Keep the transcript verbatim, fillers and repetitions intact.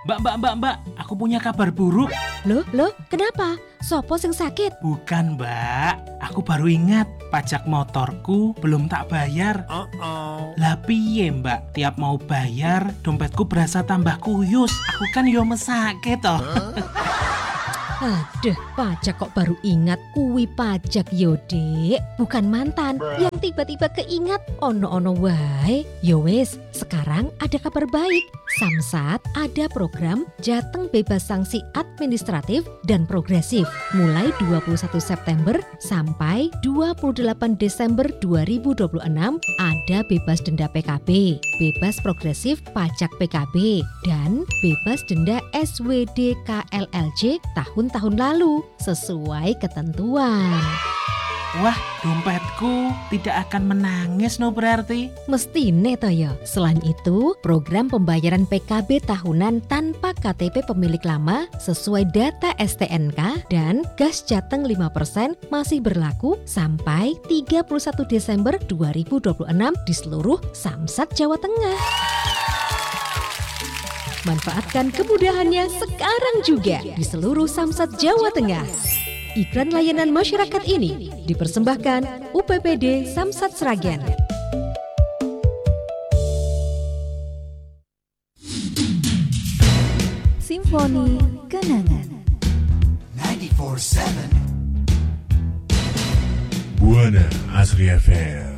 Mbak, mbak, mbak, mbak, aku punya kabar buruk. Loh, loh, kenapa? Sopo sing sakit? Bukan, mbak. Aku baru ingat, pajak motorku belum tak bayar. Uh-oh. Lah piye, mbak? Tiap mau bayar, dompetku berasa tambah kuyus. Aku kan yo mesake toh. Aduh, pajak kok baru ingat. Kuwi pajak yo, Dek. Bukan mantan yang tiba-tiba keingat. Ono-ono wae. Yo wes, sekarang ada kabar baik. Samsat ada program Jateng bebas sanksi administratif dan progresif mulai dua puluh satu September sampai dua puluh delapan Desember dua ribu dua puluh enam. Ada bebas denda P K B, bebas progresif pajak P K B, dan bebas denda S W D K L L J tahun-tahun lalu sesuai ketentuan. Wah, dompetku tidak akan menangis no berarti. Mestine toh ya. Selain itu, program pembayaran P K B tahunan tanpa K T P pemilik lama sesuai data S T N K dan gas Jateng lima persen masih berlaku sampai tiga puluh satu Desember dua ribu dua puluh enam di seluruh Samsat Jawa Tengah. Manfaatkan kemudahannya sekarang juga di seluruh Samsat Jawa Tengah. Iklan layanan masyarakat ini dipersembahkan U P P D Samsat Sragen. Simfoni Kenangan sembilan empat tujuh Buana Asri F M.